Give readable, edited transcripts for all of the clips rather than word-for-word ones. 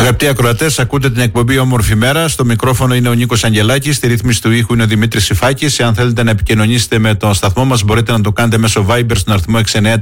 Αγαπητοί ακροατές, ακούτε την εκπομπή Όμορφη Μέρα. Στο μικρόφωνο είναι ο Νίκος Αγγελάκης, στη ρύθμιση του ήχου είναι ο Δημήτρης Σιφάκης. Εάν θέλετε να επικοινωνήσετε με τον σταθμό μας, μπορείτε να το κάνετε μέσω Viber στον αριθμό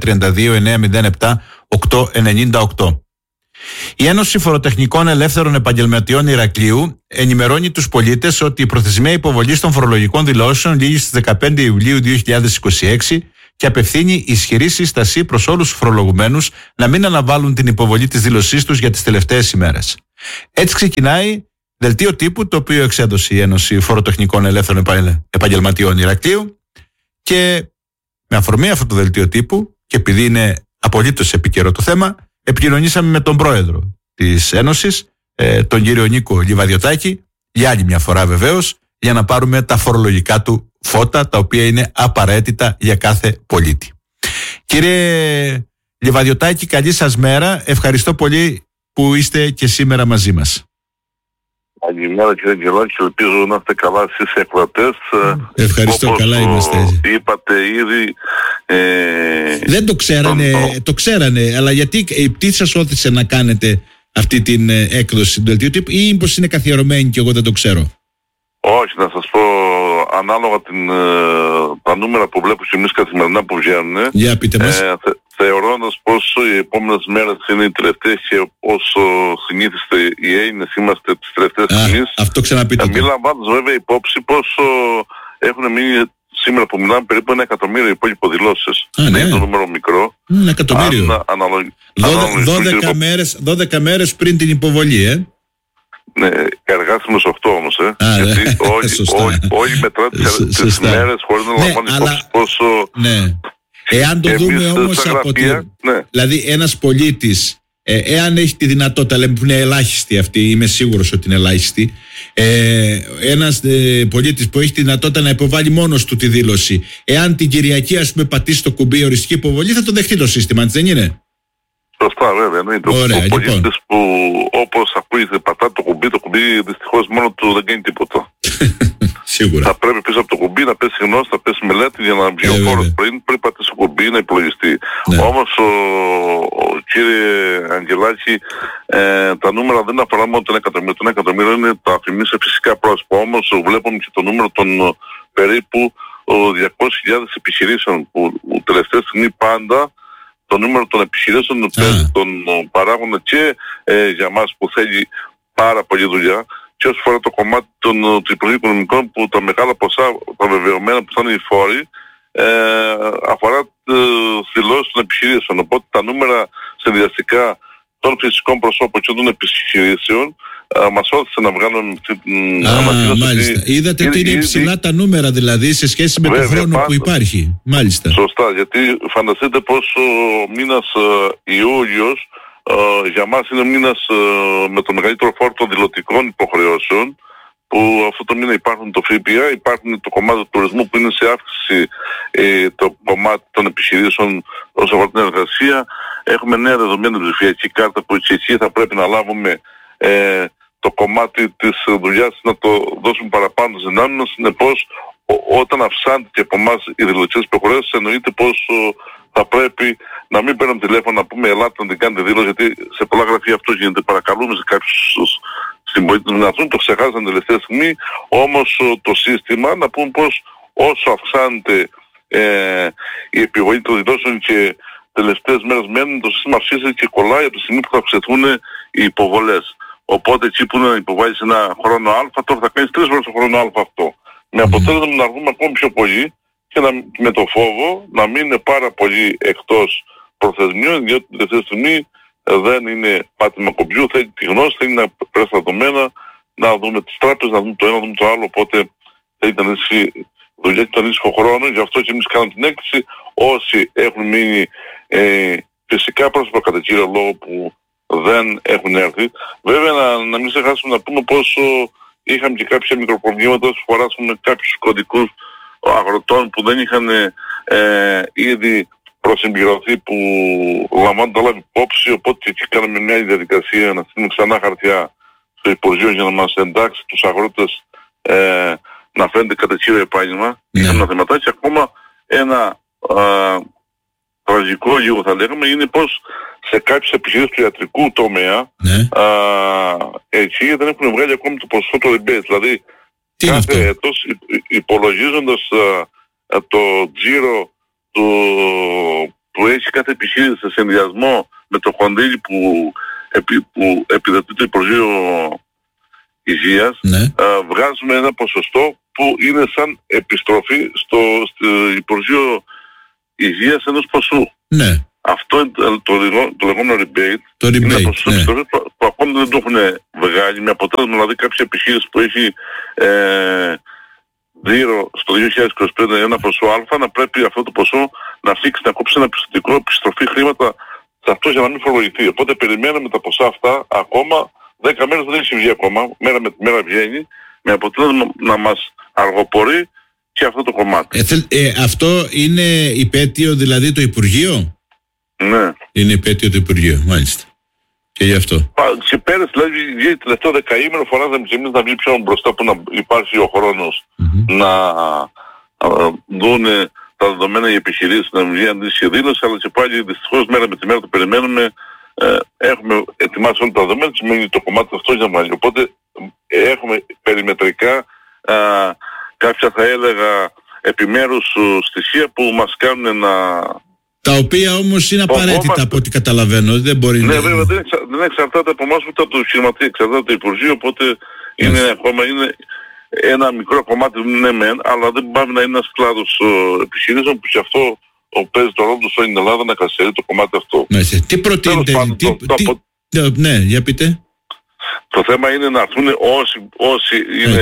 6932-907-898. Η Ένωση Φοροτεχνικών Ελεύθερων Επαγγελματιών Ηρακλείου ενημερώνει τους πολίτες ότι η προθεσμία υποβολής των φορολογικών δηλώσεων λήγει στις 15 Ιουλίου 2026 και απευθύνει ισχυρή σύσταση προς όλους τους φορολογουμένους να μην αναβάλουν την υποβολή της δήλωσής τους για τις τελευταίες ημέρες. Έτσι ξεκινάει δελτίο τύπου το οποίο εξέδωσε η Ένωση Φοροτεχνικών Ελεύθερων Επαγγελματιών Ηρακλείου, και με αφορμή αυτό το δελτίο τύπου, και επειδή είναι απολύτως επίκαιρο το θέμα, επικοινωνήσαμε με τον πρόεδρο της Ένωσης, τον κύριο Νίκο Λιβαδιωτάκη, για άλλη μια φορά βεβαίως, για να πάρουμε τα φορολογικά του φώτα, τα οποία είναι απαραίτητα για κάθε πολίτη. Κύριε Λιβαδιωτάκη, καλή σας μέρα. Ευχαριστώ πολύ που είστε και σήμερα μαζί μας. Καλημέρα κύριε Αγγελάκη, ελπίζω να είστε καλά εσείς οι ακροατές. Ευχαριστώ, όπως καλά είμαστε. Είπατε ήδη... Δεν το ξέρανε, το ξέρανε, αλλά τι σας όθησε να κάνετε αυτή την έκδοση του δελτίου τύπου, ή μήπως είναι καθιερωμένη και εγώ δεν το ξέρω? Όχι, να σας πω, ανάλογα τα νούμερα που βλέπω και εμείς καθημερινά που βγαίνουν, για πείτε μας. Θεωρώντας πως οι επόμενες μέρες είναι οι τελευταίες και όσο συνήθιστε οι Έλληνες είμαστε τις τελευταίες στιγμές, αυτό ξαναπείτε. Μην λαμβάνοντας βέβαια υπόψη πως έχουν μείνει σήμερα που μιλάμε περίπου 1 εκατομμύριο υπόλοιπο δηλώσεις. Ναι. Είναι το νούμερο μικρό. 1 εκατομμύριο. 12 μέρες πριν την υποβολή, Ναι, εργάσιμος 8 όμως, γιατί όλοι μετράτε τις μέρες χωρίς να λαμβάνουν υπόψη πόσο... Ναι. Εάν το δούμε όμως από δηλαδή ένας πολίτης, εάν έχει τη δυνατότητα, λέμε που είναι ελάχιστη αυτή, είμαι σίγουρος ότι είναι ελάχιστη, ένας πολίτης που έχει τη δυνατότητα να υποβάλει μόνος του τη δήλωση, εάν την Κυριακή ας πούμε πατήσει το κουμπί οριστική υποβολή, θα το δεχτεί το σύστημα, έτσι δεν είναι? Σωστά, βέβαια. Είναι ο πολίτης που όπως ακούγεται πατά το κουμπί δυστυχώς μόνο του δεν κάνει τίποτα. Σίγουρα. Θα πρέπει πίσω από το κουμπί να πέσει γνώση, να πέσει μελέτη για να βγει ο φόρος πριν πατήσει το κουμπί να υπολογιστεί. Ναι. Όμως κύριε Αγγελάκη, τα νούμερα δεν αφορά μόνο τον εκατομμύριο. Τον εκατομμύριο είναι τα αφημίσα φυσικά πρόσωπα. Όμως βλέπουμε και το νούμερο των περίπου 200.000 επιχειρήσεων που τελευταία στιγμή πάντα το νούμερο των επιχειρήσεων τον παράγουν και για μας που θέλει πάρα πολλή δουλειά, και όσο φορά το κομμάτι του Υπουργείου Οικονομικών που τα μεγάλα ποσά, τα βεβαιωμένα που θα είναι οι φόροι, αφορά δηλώσεις των επιχειρήσεων. Οπότε τα νούμερα συνδυαστικά των φυσικών προσώπων και των επιχειρήσεων μας όθησε να βγάλουμε αυτή την ανακοίνωση. Μάλιστα. Είδατε ότι είναι υψηλά τα νούμερα δηλαδή σε σχέση με τον χρόνο που υπάρχει. Μάλιστα. Σωστά, γιατί φανταστείτε πως ο μήνας Ιούλιος για μας είναι ο μήνας με το μεγαλύτερο φόρτο δηλωτικών υποχρεώσεων, που αυτό το μήνα υπάρχουν το ΦΠΑ, υπάρχουν το κομμάτι του τουρισμού που είναι σε αύξηση, το κομμάτι των επιχειρήσεων όσο αφορά την εργασία. Έχουμε νέα δεδομένα ψηφιακή κάρτα που εκεί θα πρέπει να λάβουμε το κομμάτι της δουλειάς, να το δώσουμε παραπάνω δυνάμει μας. Συνεπώς όταν αυξάνεται και από εμάς οι δηλωτικές υποχρεώσεις, εννοείται πως θα πρέπει να μην παίρνουμε τηλέφωνο να πούμε ελάτε να την κάνετε δήλωση, γιατί σε πολλά γραφεία αυτό γίνεται. Παρακαλούμε σε κάποιους συμπολίτες να δουν, το ξεχάσαν τελευταία στιγμή. Όμως το σύστημα, να πούμε πως όσο αυξάνεται η επιβολή των δηλώσεων και τελευταίες μέρες μένουν, το σύστημα αυξήσει και κολλάει από τη στιγμή που θα αυξηθούν οι υποβολές. Οπότε εκεί που είναι να υποβάλεις ένα χρόνο Α, τώρα θα κάνεις 3 φορές το χρόνο Α αυτό. Με αποτέλεσμα να βγούμε ακόμη πιο πολύ και με το φόβο να μην είναι πάρα πολύ εκτός προθεσμίων, διότι την τελευταία στιγμή δεν είναι πάτημα κομπιού, θέλει τη γνώση, θέλει να πρέσει τα δεδομένα, να δούμε τις τράπεζες, να δούμε το ένα, να δούμε το άλλο, οπότε θέλει να ανοίξει δουλειά και τον ανήσυχο χρόνο. Γι' αυτό και εμείς κάναμε την έκθεση. Όσοι έχουν μείνει φυσικά πρόσωπα κατά κύριο λόγο που δεν έχουν έρθει. Βέβαια να μην ξεχάσουμε να πούμε πόσο είχαμε και κάποια μικροπροβλήματα όσο φορά με κάποιους κωδικούς αγροτών που δεν είχαν ήδη προσυμπληρωθεί, που λαμβάνονται όλα υπόψη, οπότε και εκεί κάναμε μια διαδικασία να στείλουμε ξανά χαρτιά στο Υπουργείο για να μας εντάξει τους αγρότες να φαίνεται κατά κύριο επάγγελμα. Είχαμε ένα θεματάκι, ακόμα ένα τραγικό λίγο θα λέγαμε είναι πως σε κάποιες επιχειρήσεις του ιατρικού τομέα εκεί δεν έχουν βγάλει ακόμη το ποσοστό το rebate. Δηλαδή κάθε έτος υπολογίζοντας το τζίρο που έχει κάθε επιχείρηση σε συνδυασμό με το κονδύλι που επιδοτεί το Υπουργείο Υγείας, βγάζουμε ένα ποσοστό που είναι σαν επιστροφή στο Υπουργείο Υγείας ενός ποσού. Ναι. Αυτό είναι το λεγόμενο rebate. Είναι ένα ποσοστό επιστροφή που ακόμη δεν το έχουν βγάλει, με αποτέλεσμα δηλαδή κάποια επιχείρηση που έχει στο 2025 ένα ποσό α, να πρέπει αυτό το ποσό να φύξει, να κόψει ένα πιστωτικό επιστροφή χρήματα σε αυτό για να μην φορολογηθεί. Οπότε περιμένουμε τα ποσά αυτά ακόμα 10 μέρες δεν έχει βγει ακόμα, μέρα με τη μέρα βγαίνει, με αποτέλεσμα να μας αργοπορεί και αυτό το κομμάτι. Αυτό είναι υπέτειο δηλαδή το Υπουργείο? Ναι. Είναι υπέτειο το Υπουργείο, μάλιστα. Και γι' αυτό. Και πέρυσι, δηλαδή, βγήκε τελευταίο δεκαήμερο, φωνάζαμε και εμείς να βγει πιο μπροστά που να υπάρχει ο χρόνος να δούνε τα δεδομένα οι επιχειρήσεις, να βγει αντίστοιχη δήλωση, αλλά και πάλι δυστυχώς μέρα με τη μέρα το περιμένουμε. Έχουμε ετοιμάσει όλα τα δεδομένα και μένει το κομμάτι αυτό για μάλλον. Οπότε έχουμε περιμετρικά κάποια θα έλεγα επιμέρους στοιχεία που μας κάνουν να... Τα οποία όμως είναι απαραίτητα από ό,τι καταλαβαίνω. Δεν μπορεί ναι, βέβαια δεν εξαρτάται από εμάς ούτε από το επιχειρηματή, εξαρτάται από το Υπουργείο, οπότε είναι ακόμα ένα μικρό κομμάτι, ναι μεν, αλλά δεν πάει να είναι ένας κλάδος επιχειρήσεων που και αυτό παίζει το ρόλο του στην Ελλάδα να καθυστερεί το κομμάτι αυτό. Τι προτείνετε, ναι, για πείτε. Το θέμα είναι να έρθουν όσοι είναι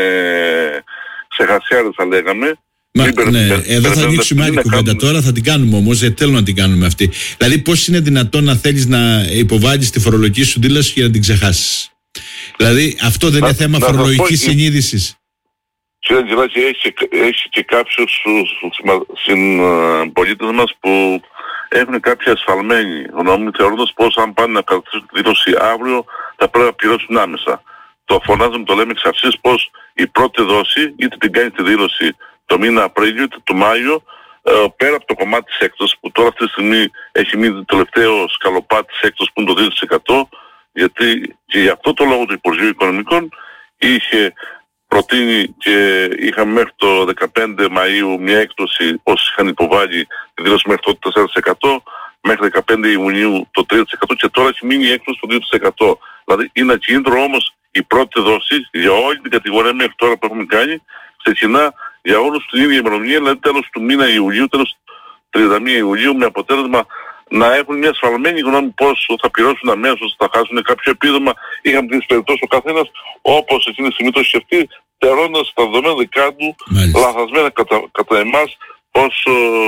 ξεχασιάρες θα λέγαμε. Εδώ θα ανοίξουμε άλλη κουβέντα τώρα, θα την κάνουμε όμως, θέλω να την κάνουμε αυτή. Δηλαδή πώς είναι δυνατόν να θέλεις να υποβάλεις τη φορολογική σου δήλωση και να την ξεχάσεις? Δηλαδή αυτό δεν είναι θέμα φορολογικής συνείδησης? Κύριε Αγγελάκη, έχει και κάποιους συμπολίτες μας που έχουν κάποια ασφαλμένη γνώμη, θεωρώντας πως αν πάνε να καταθέσουν τη δήλωση αύριο θα πρέπει να πληρώσουν άμεσα. Το φωνάζουμε, το λέμε εξ αρχής πως η πρώτη δόση, είτε την κάνει τη δήλωση το μήνα Απρίλιο είτε το Μάιο, πέρα από το κομμάτι της έκπτωσης που τώρα αυτή τη στιγμή έχει μείνει το τελευταίο σκαλοπάτι της έκπτωσης που είναι το 2%, γιατί και για αυτό το λόγο του Υπουργείου Οικονομικών είχε προτείνει και είχαμε μέχρι το 15 Μαΐου μια έκπτωση όσοι είχαν υποβάλει τη δήλωση μέχρι το 4%, μέχρι 15 Ιουνίου το 3% και τώρα έχει μείνει η έκπτωση το 2%. Δηλαδή είναι ακίνητρο όμως η πρώτη δόση για όλη την κατηγορία μέχρι τώρα που έχουμε κάνει ξεκινά για όλους την ίδια ημερομηνία, δηλαδή τέλος του μήνα Ιουλίου, τέλος 31 Ιουλίου, με αποτέλεσμα να έχουν μια ασφαλμένη γνώμη πώς θα πληρώσουν αμέσως, θα χάσουν κάποιο επίδομα. Είχαμε τις περιπτώσεις ο καθένας όπως εκείνη τη στιγμή το σκεφτεί, θεωρώντας τα δεδομένα δικά του λαθασμένα κατά εμάς πως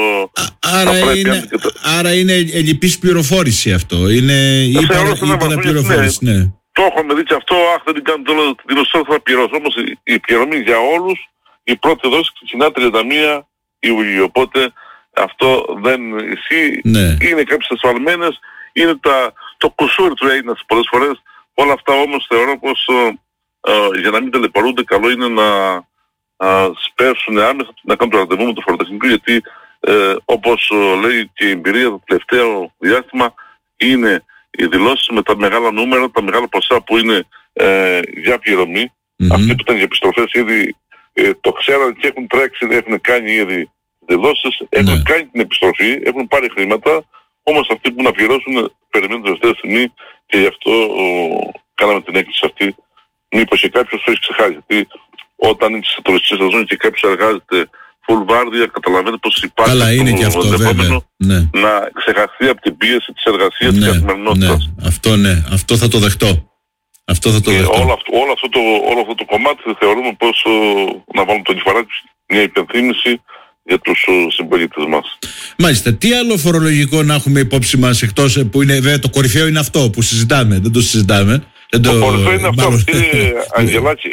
άρα είναι ελλειπής πληροφόρηση αυτό, είναι υπεραπληροφόρηση, ναι. Το έχουμε δει και αυτό, δεν την κάνουν τώρα τη δήλωση, θα πληρώσω. Όμως η πληρωμή για όλους, η πρώτη δόση ξεκινά 31 Ιουλίου, οπότε αυτό δεν ισχύει, είναι κάποιες ασφαλμένες, είναι το κουσούρι του Έλληνας πολλές φορές. Όλα αυτά όμως θεωρώ πως για να μην ταλαιπωρούνται καλό είναι να σπεύσουν άμεσα, να κάνουν το ραντεβού με το φοροτεχνικό, γιατί όπως λέει και η εμπειρία το τελευταίο διάστημα είναι οι δηλώσεις με τα μεγάλα νούμερα, τα μεγάλα ποσά που είναι για πληρωμή, αυτοί που ήταν για επιστροφές ήδη το ξέραν και έχουν τρέξει, έχουν κάνει ήδη δηλώσεις, έχουν κάνει την επιστροφή, έχουν πάρει χρήματα, όμως αυτοί που να πληρώσουν περιμένουν τελευταία στιγμή και γι' αυτό κάναμε την έκκληση αυτή. Μήπως και κάποιος το έχει ξεχάσει, γιατί όταν είναι σε τουριστική σεζόν και κάποιος εργάζεται full βάρδια, καταλαβαίνετε πως υπάρχει το ενδεχόμενο να ξεχαστεί από την πίεση της εργασίας της καθημερινότητας. Αυτό θα το δεχτώ. Όλο αυτό το κομμάτι θεωρούμε πως να βάλουμε τον κεφαλάκι μια υπενθύμηση για τους συμπολίτες μας. Μάλιστα. Τι άλλο φορολογικό να έχουμε υπόψη μας εκτός που είναι βέβαια το κορυφαίο είναι αυτό που συζητάμε, δεν το συζητάμε. Το κορυφαίο είναι αυτό, κύριε Αγγελάκη.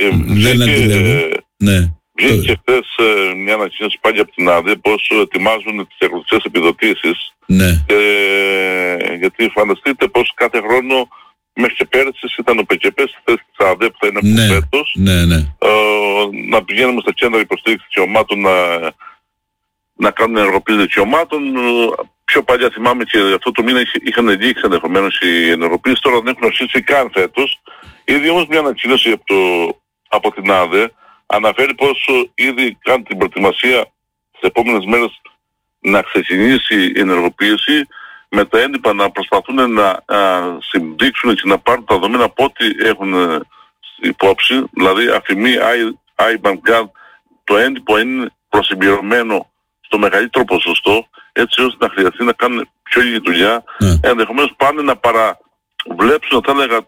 Βγήκε χθες μια ανακοίνωση πάλι από την ΑΔΕ πως ετοιμάζουν τις αγροτικές επιδοτήσεις. Γιατί φανταστείτε πως κάθε χρόνο μέχρι και πέρυσι ήταν ο ΠΚΠ στη θέση της ΑΔΕ που θα είναι από φέτος. Να πηγαίνουμε στα κέντρα υποστήριξης δικαιωμάτων να κάνουν ενεργοποίηση δικαιωμάτων. πιο παλιά θυμάμαι και αυτό το μήνα είχαν λήξει ενδεχομένως οι ενεργοποίησεις, τώρα δεν έχουν αρχίσει καν φέτος. Ήδη όμως μια ανακοίνωση από την ΑΔΕ αναφέρει πως ήδη κάνουν την προετοιμασία στις επόμενες μέρες να ξεκινήσει η ενεργοποίηση, με τα έντυπα να προσπαθούν να συμπτύξουν και να πάρουν τα δεδομένα από ό,τι έχουν υπόψη, δηλαδή αφημί IBAN Card, το έντυπο είναι προσυμπληρωμένο στο μεγαλύτερο ποσοστό, έτσι ώστε να χρειαστεί να κάνουν πιο λίγη δουλειά. Ενδεχομένως πάνε να παραβλέψουν, θα έλεγα,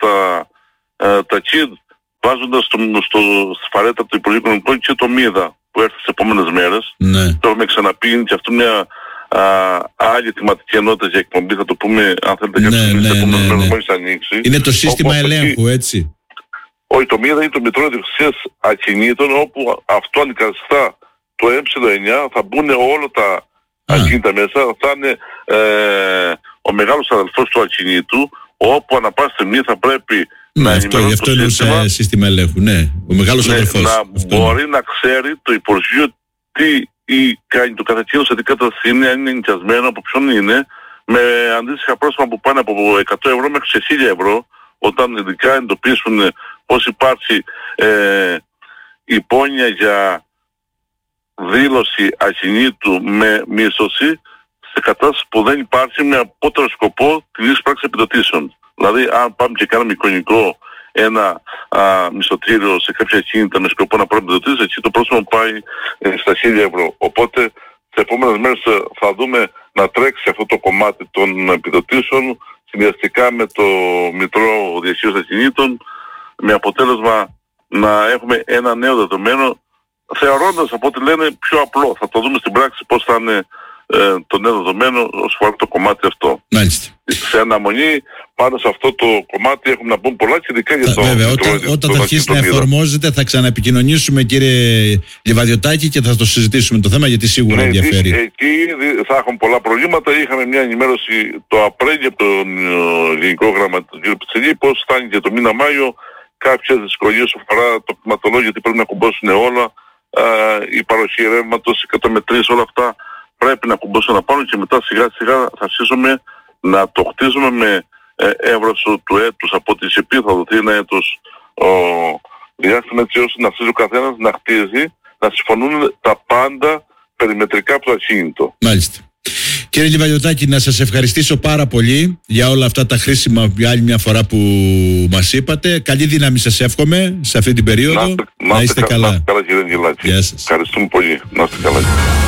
τα KID, βάζοντας στη φαρέτα από το Υπουργείο Οικονομικών και το ΜΙΔΑ που έρθει στις επόμενες μέρες. Το έχουμε ξαναπεί, είναι και αυτό μια άλλη θεματική ενότητα για εκπομπή, θα το πούμε αν θέλετε στις επόμενες μέρες μόλις ανοίξει. Είναι το σύστημα ελέγχου, έτσι. Όχι, το ΜΙΔΑ είναι το Μητρό Ιδιοκτησίας Ακινήτων, όπου αυτό αντικαθιστά το M9, θα μπουν όλα τα ακίνητα μέσα, θα είναι ο μεγάλος αδελφός του ακινήτου, όπου ανά πάση στιγμή θα πρέπει να ενημερώνει το σύστημα, σύστημα ελέγχου, ο μεγάλος αδελφός. Να μπορεί να ξέρει το Υπουργείο τι κάνει το καθεκίνο σε τι κατάσταση είναι, αν είναι νοικιασμένο, από ποιον είναι, με αντίστοιχα πρόστιμα που πάνε από 100 ευρώ μέχρι σε 1000 ευρώ, όταν ειδικά εντοπίσουν πως υπάρχει υπόνοια για δήλωση ακινήτου με μίσθωση σε κατάσταση που δεν υπάρχει με απότερο σκοπό τη λύση πράξης επιδοτήσεων. Δηλαδή, αν πάμε και κάνουμε εικονικό ένα μισθωτήριο σε κάποια ακίνητα με σκοπό να πάρουμε επιδοτήσεις, εκεί το πρόστιμο πάει στα 1000 ευρώ. Οπότε, τις επόμενες μέρες θα δούμε να τρέξει αυτό το κομμάτι των επιδοτήσεων συνδυαστικά με το Μητρό Διαχείρισης Ακινήτων, με αποτέλεσμα να έχουμε ένα νέο δεδομένο, θεωρώντας από ό,τι λένε πιο απλό. Θα το δούμε στην πράξη πώς θα είναι το νέο δεδομένο ως φορά το κομμάτι αυτό. Μάλιστα. Σε αναμονή πάνω σε αυτό το κομμάτι έχουμε να πούμε πολλά και ειδικά για το... Βέβαια, όταν θα αρχίσει να εφαρμόζεται θα ξαναεπικοινωνήσουμε, κύριε Λιβαδιωτάκη, και θα το συζητήσουμε το θέμα, γιατί σίγουρα ενδιαφέρει. Εκεί θα έχουν πολλά προβλήματα. Είχαμε μια ενημέρωση το Απρίλιο από τον Γενικό Γραμματέα, τον κύριο Πιτσελή, πώς φτάνει και το μήνα Μάιο κάποιες δυσκολίες όσον αφορά το κτηματολόγιο, γιατί πρέπει να κουμπώσουν όλα, η παροχή ρεύματος, οι καταμετρήσεις, όλα αυτά πρέπει να κουμπώσουν να πάνω, και μετά σιγά σιγά θα αρχίσουμε να το χτίζουμε με έβρασο του έτους, από ό,τι σε θα δοθεί ένα έτος διάστημα, έτσι ώστε να αρχίζει ο καθένας να χτίζει, να συμφωνούν τα πάντα περιμετρικά από το ακίνητο. Μάλιστα. Κύριε Λιβαδιωτάκη, να σας ευχαριστήσω πάρα πολύ για όλα αυτά τα χρήσιμα για άλλη μια φορά που μας είπατε. Καλή δύναμη σας εύχομαι σε αυτή την περίοδο. Να είστε καλά. Να είστε καλά, κύριε Αγγελάκη. Γεια σας. Ευχαριστούμε πολύ. Να είστε καλά.